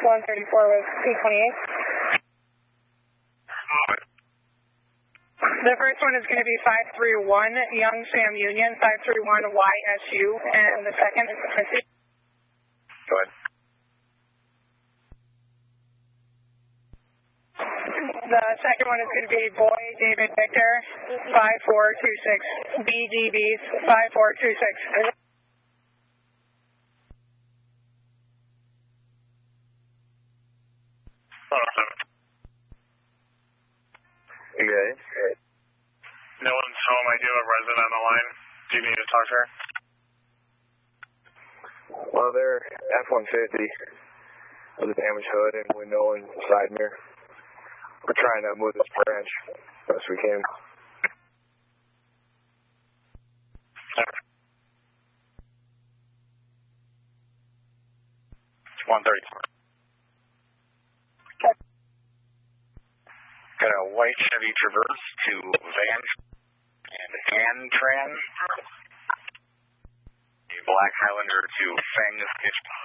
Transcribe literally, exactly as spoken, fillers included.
one thirty-four with P twenty-eight. The first one is going to be five three one Young Sam Union, five three one Y S U, and the second is Quincy. Go ahead. The second one is going to be Boy David Victor, five four two six, B D B, five four two six. Okay. No one's home. I do have a resident on the line. Do you need to talk to her? Well, they're F one fifty with a damaged hood and window and side mirror. We're trying to move this branch as best we can. one thirty-four. Got a white Chevy Traverse to Van and Antran. A black Highlander to Fang